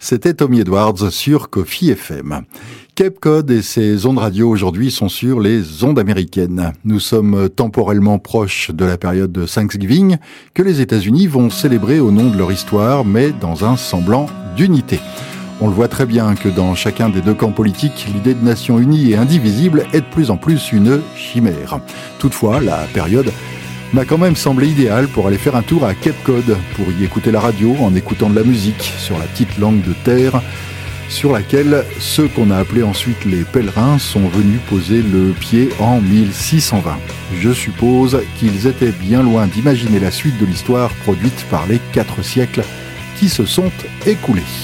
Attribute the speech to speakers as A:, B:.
A: C'était Tommy Edwards sur Coffee FM. Cape Cod et ses ondes radio aujourd'hui sont sur les ondes américaines. Nous sommes temporellement proches de la période de Thanksgiving que les États-Unis vont célébrer au nom de leur histoire, mais dans un semblant d'unité. On le voit très bien que dans chacun des deux camps politiques, l'idée de nation unie et indivisible est de plus en plus une chimère. Toutefois, la période m'a quand même semblé idéale pour aller faire un tour à Cape Cod, pour y écouter la radio en écoutant de la musique sur la petite langue de terre sur laquelle ceux qu'on a appelés ensuite les pèlerins sont venus poser le pied en 1620. Je suppose qu'ils étaient bien loin d'imaginer la suite de l'histoire produite par les 4 siècles qui se sont écoulés.